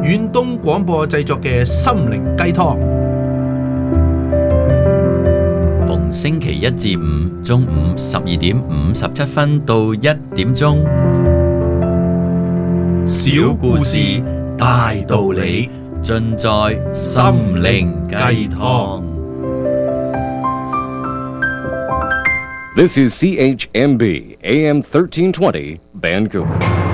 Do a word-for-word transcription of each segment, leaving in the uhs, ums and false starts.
遠東廣播製作嘅心靈雞湯， 逢星期一至五中午十二點五十七分到一點鐘，小故事大道理，盡在心靈雞湯。 This is C H M B A M thirteen twenty Vancouver。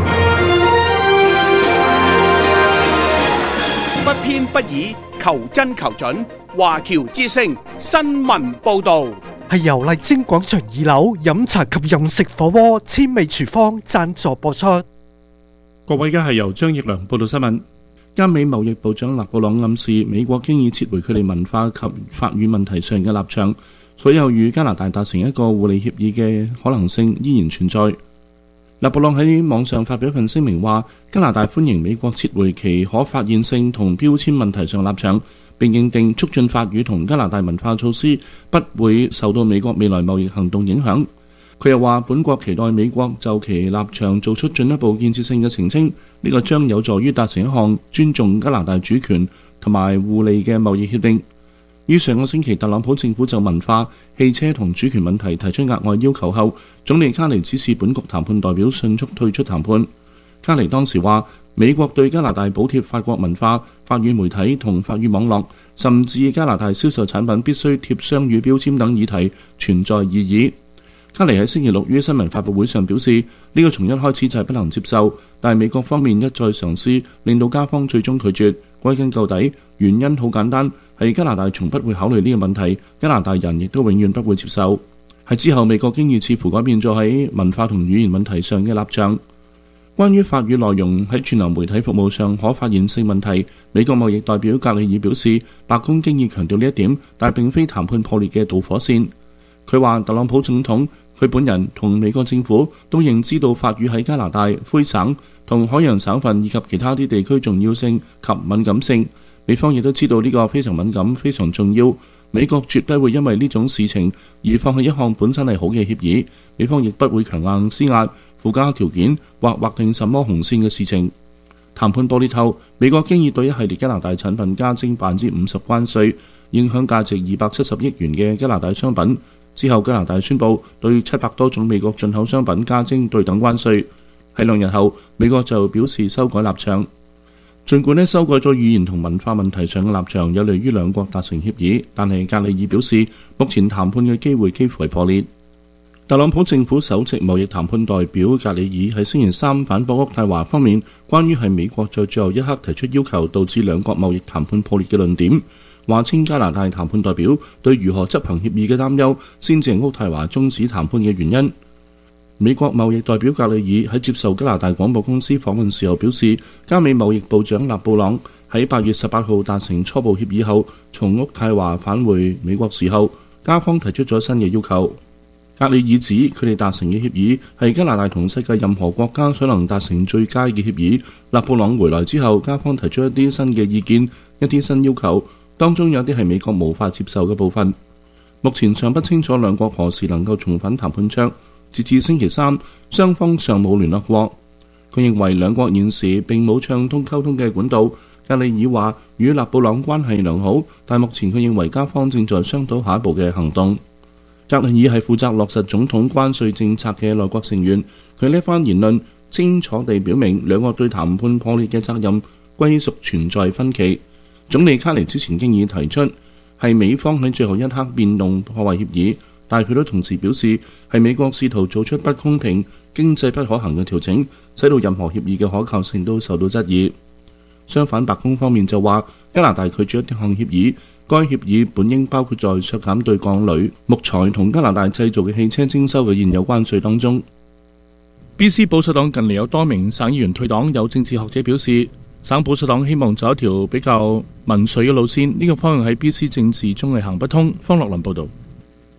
不偏不倚，求真求準。華僑之聲新聞報導， 係由麗晶廣場二樓飲茶及飲食火鍋千味廚房贊助播出。 各位，而家係由張奕良報道新聞。加美貿易部長勒布朗暗示，美國經已撤回佢哋文化及法語問題上嘅立場，所有與加拿大達成一個互利協議嘅可能性依然存在。勒布朗喺網上發表一份聲明話，加拿大歡迎美國撤回其可發現性同標籤問題上立場，並認定促進法語同加拿大文化措施不會受到美國未來貿易行動影響。佢又話，本國期待美國就其立場做出進一步建設性嘅澄清，呢個將有助於達成一項尊重加拿大主權同埋互利嘅貿易協定。於上個星期，特朗普政府就文化、汽車同主權問題提出額外要求後，總理卡尼指示本局談判代表迅速退出談判。卡尼當時話，美國對加拿大補貼法國文化、法語媒體同法語網絡，甚至加拿大銷售產品必須貼雙語標籤等議題存在異議。卡尼喺星期六於新聞發佈會上表示，呢個從一開始就係不能接受，但係美國方面一再嘗試令到加方最終拒絕。歸根究底，原因好簡單，係加拿大從不會考慮呢個問題，加拿大人亦都永遠不會接受。喺之後，美國經已似乎改變咗喺文化同語言問題上嘅立場。關於法語內容喺串流媒體服務上可發現性問題，美國貿易代表格里爾表示，白宮經已強調呢一點，但係並非談判破裂嘅導火線。佢話特朗普總統、佢本人同美國政府都認知到法語喺加拿大、魁省同海洋省份以及其他啲地區重要性及敏感性。美方亦都知道呢個非常敏感、非常重要。美國絕不會因為呢種事情而放棄一項本身係好嘅協議。美方亦不會強硬施壓、附加條件或劃定什麼紅線嘅事情。談判破裂後，美國經已對一系列加拿大產品加徵百分之五十關稅，影響價值二百七十億元嘅加拿大商品。之後，加拿大宣布對七百多種美國進口商品加徵對等關稅。喺兩日後，美國就表示修改立場。儘管呢修改咗語言同文化問題上嘅立場有利於兩國達成協議，但係格里爾表示，目前談判嘅機會幾乎係破裂。特朗普政府首席貿易談判代表格里爾喺星期三反駁渥太華方面關於係美國在最後一刻提出要求導致兩國貿易談判破裂嘅論點，話稱加拿大談判代表對如何執行協議嘅擔憂先至係渥太華終止談判嘅原因。美國貿易代表格里爾喺接受加拿大廣播公司訪問時候表示，加美貿易部長勒布朗喺八月十八號達成初步協議後，從渥太華返回美國時候，加方提出咗新嘅要求。格里爾指佢哋達成嘅協議係加拿大同世界任何國家所能達成最佳嘅協議。勒布朗回來之後，加方提出一啲新嘅意見，一啲新要求，當中有啲係美國無法接受嘅部分。目前尚不清楚兩國何時能夠重返談判桌。截至星期三，雙方尚冇聯絡過。佢認為兩國現時並冇暢通溝通嘅管道。格里爾話與勒布朗關係良好，但目前佢認為加方正在商討下一步嘅行動。格里爾係負責落實總統關稅政策嘅內閣成員，佢呢番言論清楚地表明兩國對談判破裂嘅責任歸屬存在分歧。總理卡尼之前經已提出係美方喺最後一刻變動破壞協議，但佢都同時表示係美國試圖做出不公平、經濟不可行嘅調整，使到任何協議嘅可靠性都受到質疑。相反，白宮方面就話加拿大拒絕一項協議，該協議本應包括在削減對鋼鋁、木材同加拿大製造嘅汽車徵收嘅現有關稅當中。B C 保守黨近嚟有多名省議員退黨，有政治學者表示，省保守黨希望走一條比較民粹嘅路線，呢、這個方向喺 B C 政治中係行不通。方樂林報導。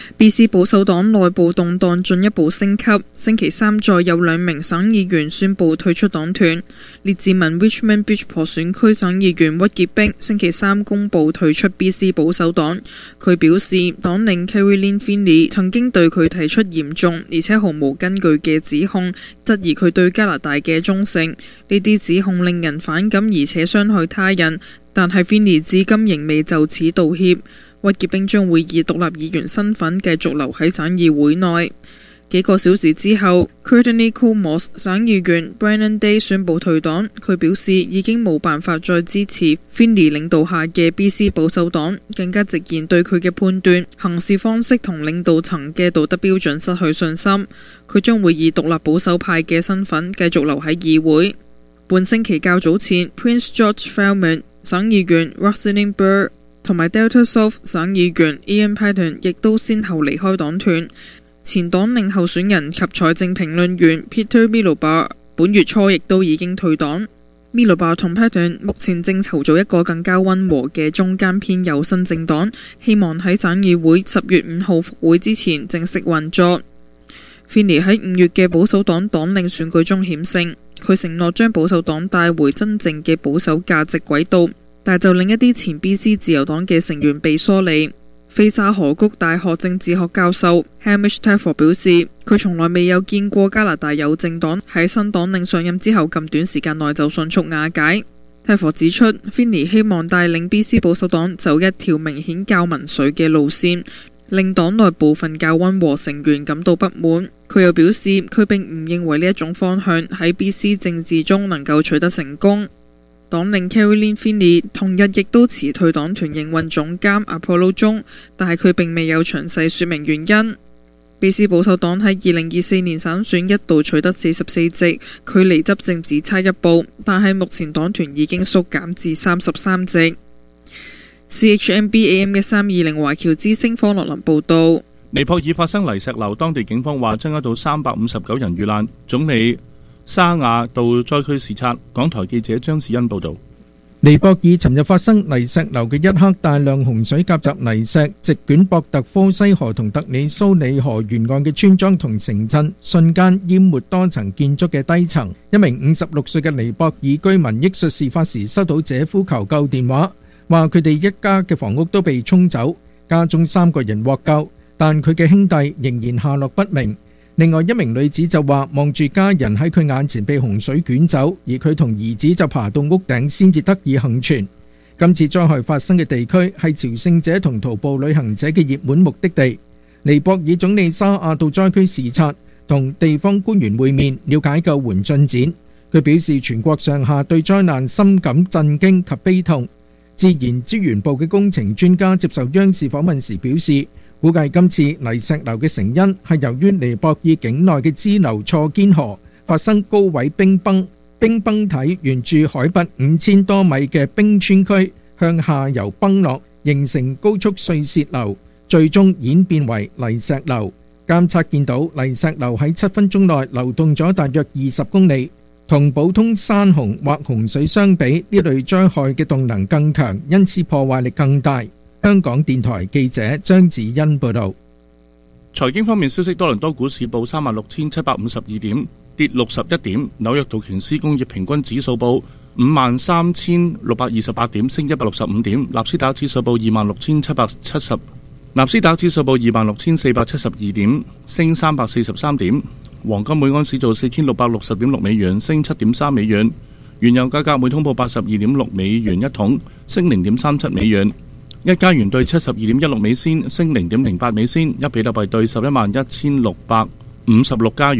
B C 保守黨內部動盪進一步升級，星期三再有兩名省議員宣布退出黨團。列治文 Richmond Bridgeport 選區省議員屈傑碧星期三公布退出 B C 保守黨。佢表示，黨領 Caroline Finley 曾經對佢提出嚴重而且毫無根據嘅指控，質疑佢對加拿大嘅忠誠。呢啲指控令人反感而且傷害他人，但係 Finley 至今仍未就此道歉。屈傑冰將會以獨立議員身份繼續留喺省議會內。幾個小時之後 Courtenay Comoss 省議員 Brennan Day 宣布退黨。佢表示已經冇辦法再支持 Finley 領導下嘅 B C 保守黨，更加直言對佢嘅判斷、行事方式同領導層嘅道德標準失去信心。佢將會以獨立保守派嘅身份繼續留喺議會。半星期較早前 Prince George Falmouth 省議員 Rosalind Burr 同埋 Delta South 省議員 Ian Paton 亦都先後離開黨團。前黨領候選人及財政評論員 Peter Milobar 本月初亦都已經退黨。Milobar 同 Paton 目前正籌組一個更加溫和嘅中間偏右新政黨，希望喺省議會十月五號復會之前正式運作。Finley 喺五月嘅保守黨黨領選舉中險勝，佢承諾將保守黨帶回真正嘅保守價值軌道，但就令一啲前 B C 自由黨嘅成員被疏離。菲沙河谷大學政治學教授 Hamish Telfer 表示，佢從來未有見過加拿大有政黨喺新黨領上任之後咁短時間內就迅速瓦解。Telfer 指出 Finley 希望帶領 B C 保守黨走一條明顯較民粹嘅路線，令黨內部分較溫和成員感到不滿。佢又表示，佢並唔認為呢一種方向喺 B C 政治中能夠取得成功。黨領 Caroline Finley 同日亦都辭退黨團營運總監 Apollo 中，但係佢並未有詳細說明原因。B C 保守黨喺二零二四年省選一度取得四十四席，距離執政只差一步，但係目前黨團已經縮減至三十三席。C H M B A M 嘅三二零華僑之聲方樂林報道。 尼泊爾發生泥石流，當地警方話增加到三百五十九人遇難。總理沙亞到災區視察。港台記者張子欣報道。 尼泊爾尋日發生泥石流嘅一刻，大量洪水夾雜泥石，席捲博特科西河同特里蘇里河沿岸嘅村莊同城鎮，瞬間淹沒多層建築嘅低層。一名五十六歲嘅尼泊爾居民憶述事發時收到姐夫求救電話，話佢哋一家嘅房屋都被沖走，家中三個人獲救，但佢嘅兄弟仍然下落不明。另外一名女子就話望住家人喺佢眼前被洪水捲走，而佢同兒子就爬到屋頂先至得以幸存。今次災害發生嘅地區係朝聖者同徒步旅行者嘅熱門目的地。尼泊爾總理沙亞到災區視察，同地方官員會面，了解救援進展。佢表示全國上下對災難深感震驚及悲痛。自然資源部嘅工程專家接受央視訪問時表示，估計今次泥石流嘅成因係由於尼泊爾境內嘅支流錯堅河發生高位冰崩，冰崩體沿住海拔五千多米嘅冰川區向下游崩落，形成高速碎屑流，最終演變為泥石流。監測見到泥石流喺七分鐘內流動咗大約二十公里，同普通山洪或洪水相比，呢類災害嘅動能更強，因此破壞力更大。香港電台記者張子欣報道。 財經方面消息，多倫多股市報三萬六千七百五十二點，跌六十一點；紐約道瓊斯工業平均指數報五萬三千六百二十八點，升一百六十五點；納斯達克指數報二萬六千七百七十，納斯達克指數報二萬六千四百七十二點，升三百四十三點。黃金每盎司做四千六百六十點六美元，升七點三美元。原油價格每桶報八十二點六美元一桶，升零點三七美元。一加元兌七十二點一六美仙，升零點零八美仙。一比特幣兌十一萬一千六百五十六加元。